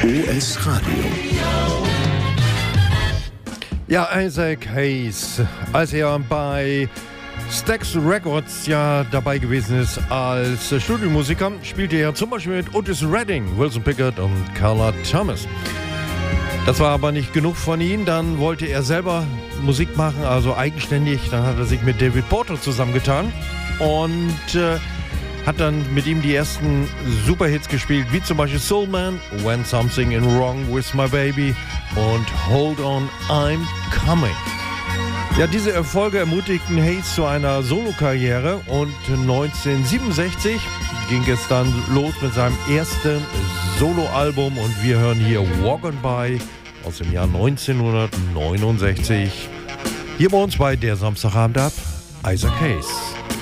OS Radio. Ja, Isaac Hayes, als er bei Stax Records ja dabei gewesen ist als Studiomusiker, spielte er zum Beispiel mit Otis Redding, Wilson Pickett und Carla Thomas. Das war aber nicht genug von ihm, dann wollte er selber Musik machen, also eigenständig. Dann hat er sich mit David Porter zusammengetan und hat dann mit ihm die ersten Superhits gespielt, wie zum Beispiel Soul Man, When Something is Wrong with My Baby und Hold On, I'm Coming. Ja, diese Erfolge ermutigten Hayes zu einer Solokarriere und 1967 ging es dann los mit seinem ersten Soloalbum und wir hören hier Walk On By aus dem Jahr 1969. Hier bei uns bei Der Samstagabend ab, Isaac Hayes.